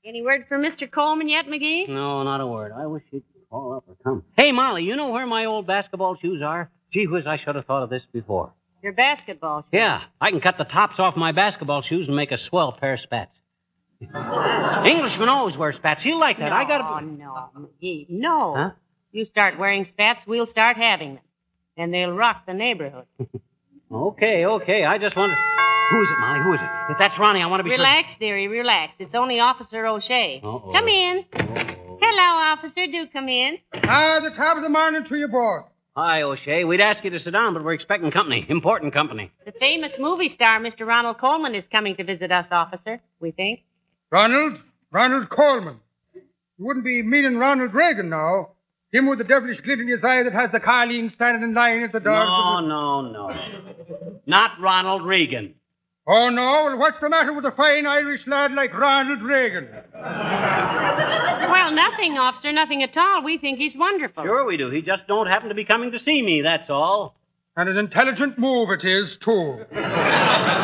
Any word from Mr. Coleman yet, McGee? No, not a word. I wish he'd call up or come. Hey, Molly, you know where my old basketball shoes are? Gee whiz, I should have thought of this before. Your basketball shoes? Yeah, I can cut the tops off my basketball shoes and make a swell pair of spats. Englishman always wears spats. He'll like that. No, I gotta... No, McGee, no. Huh? You start wearing spats, we'll start having them. And they'll rock the neighborhood. Okay. I just wondered... Who is it, Molly? Who is it? If that's Ronnie, I want to be Relax, dearie, relax. It's only Officer O'Shea. Uh-oh. Come in. Uh-oh. Hello, officer. Do come in. The top of the morning to you, boy. Hi, O'Shea. We'd ask you to sit down, but we're expecting company. Important company. The famous movie star, Mr. Ronald Coleman, is coming to visit us, officer, we think. Ronald Coleman. You wouldn't be meaning Ronald Reagan now. Him with the devilish glint in his eye that has the Carleen standing in line at the door. No. Not Ronald Reagan. Oh, no? Well, what's the matter with a fine Irish lad like Ronald Reagan? Well, nothing, officer, nothing at all. We think he's wonderful. Sure we do. He just don't happen to be coming to see me, that's all. And an intelligent move it is, too.